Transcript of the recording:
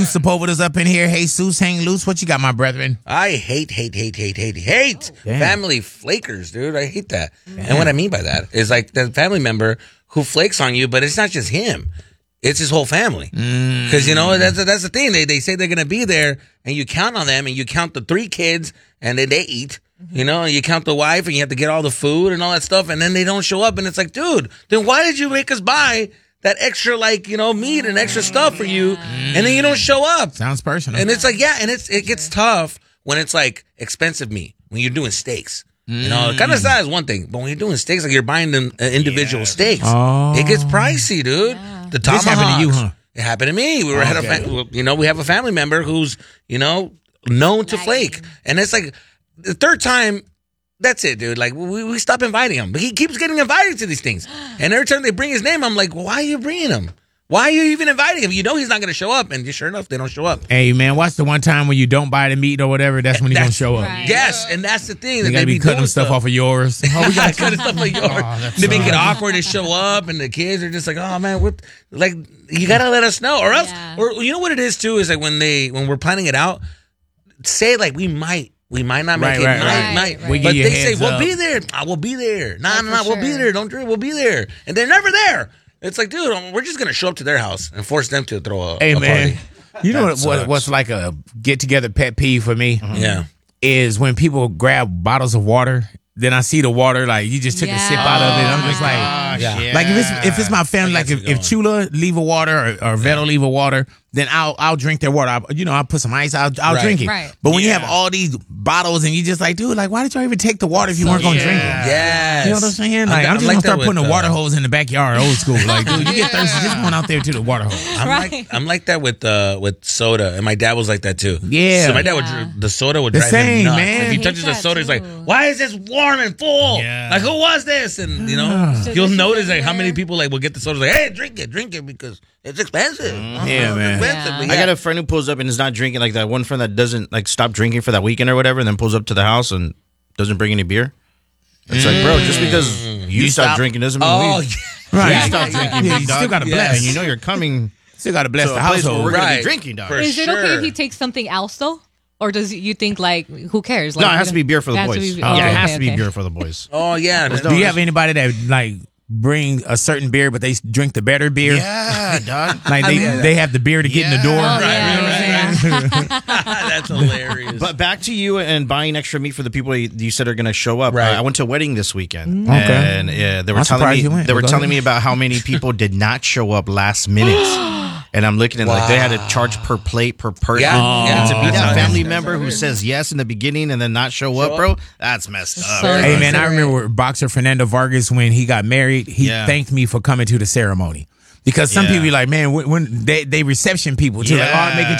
Sepulveda's up in here. Jesus, hang loose. What you got, my brethren? I hate family flakers, dude. I hate that. Damn. And what I mean by that is like the family member who flakes on you, but it's not just him. It's his whole family. Because, you know, that's the thing. They say they're going to be there, and you count on them, and you count the 3 kids, and then they eat. You know, and you count the wife, and you have to get all the food and all that stuff, and then they don't show up. And it's like, dude, then why did you make us buy that extra, like, you know, meat and extra stuff for you, and then you don't show up? Sounds personal. And it's like, yeah, and it gets tough when it's like expensive meat, when you're doing steaks. You know, kind of size is one thing, but when you're doing steaks, like you're buying them individual steaks, it gets pricey, dude. The tomahawks. This happened to you, huh? It happened to me. We were we have a family member who's, you know, known to flake, and it's like the 3rd time. That's it, dude. Like, we stop inviting him. But he keeps getting invited to these things. And every time they bring his name, I'm like, well, why are you bringing him? Why are you even inviting him? You know he's not going to show up. And sure enough, they don't show up. Hey, man, watch the one time when you don't buy the meat or whatever. That's when he's going to show up. Right. Yes, and that's the thing. You got to be cutting stuff off of yours. Oh, we got to cut stuff off yours. They make it awkward to show up. And the kids are just like, oh, man, what? Like, you got to let us know. Or else, or you know what it is, too, is like when we're planning it out, say, like, we might not make it. Might. But they say, we'll be there. We'll be there. Nah, we'll be there. Don't drink. We'll be there. And they're never there. It's like, dude, we're just going to show up to their house and force them to throw a party. You know what's like a get-together pet peeve for me? Yeah. Is when people grab bottles of water. Then I see the water, like, you just took a sip out of it. I'm just like, like if it's my family, like if Chula leave a water or Veto leave a water, then I'll drink their water. I'll put some ice. I'll drink it. Right. But when you have all these bottles and you just like, dude, like, why did y'all even take the water if you weren't gonna drink it? Yes. You know what I'm saying? Like, I'm just gonna start putting a water hose in the backyard, old school. Like, dude, you get thirsty, just going out there to the water hose. I'm like that with soda, and my dad was like that too. Yeah. So my dad the soda would drive him nuts. Man. If he touches the soda, he's like, why is this warm and full? Yeah. Like, who was this? And you know, you'll notice like how many people like will get the soda, like, hey, drink it because it's expensive. Yeah, man. I got a friend who pulls up and is not drinking, like that one friend that doesn't like stop drinking for that weekend or whatever, and then pulls up to the house and doesn't bring any beer. It's like, bro, just because you stop drinking doesn't mean we stop drinking. You still got to bless, and you know you're coming. Still got to bless the household. We're gonna be drinking, dog. Is it okay if he takes something else though? Or does you think like who cares? Like, no, it has to be beer for the boys. It has to be beer for the boys. Oh yeah. Do you have anybody that like bring a certain beer, but they drink the better beer? Yeah, dog. Like they have the beer to get in the door. That's hilarious. But back to you and buying extra meat for the people you said are going to show up. Right. I went to a wedding this weekend, okay. and they were telling me about how many people did not show up last minute. And I'm looking at like they had to charge per plate per person. And to be that family member who says yes in the beginning and then not show up, bro, that's messed up. Hey man, I remember boxer Fernando Vargas when he got married. He thanked me for coming to the ceremony because some people be like, man, when they reception people too, like, oh, I'm making